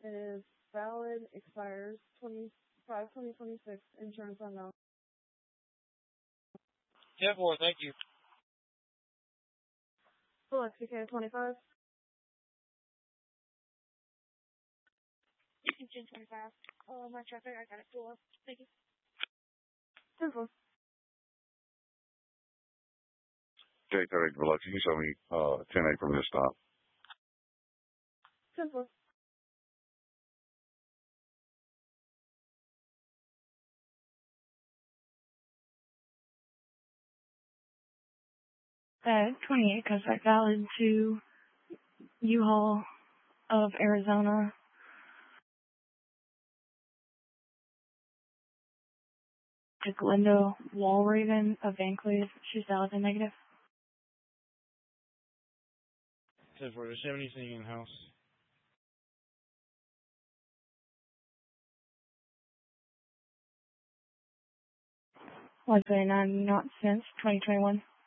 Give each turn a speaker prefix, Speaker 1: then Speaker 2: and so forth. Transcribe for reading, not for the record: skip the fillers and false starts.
Speaker 1: is valid, expires 2026, insurance unknown.
Speaker 2: 10-4, thank you.
Speaker 1: Select CK 25.
Speaker 3: 25. My traffic, I got it full up. Thank you.
Speaker 1: 10-4.
Speaker 4: Jake, Biloxi, can you show me 10-8 from this stop?
Speaker 1: 10-4.
Speaker 3: That 28 contract valid to U-Haul of Arizona. To Glendo Walraven of Vancouver. She's valid and negative.
Speaker 2: 10-4, does she have anything in-house?
Speaker 3: Was there none not since 2021?